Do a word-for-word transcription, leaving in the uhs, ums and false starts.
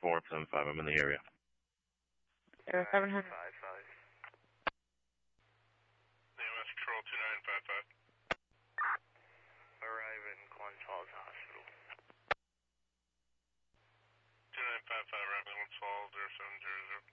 four seven five. I'm in the area. Zero seven hundred. A M S Control two nine five five. Arrive in Glens Falls Hospital. two nine five five, arriving in Glens Falls, zero seven zero zero.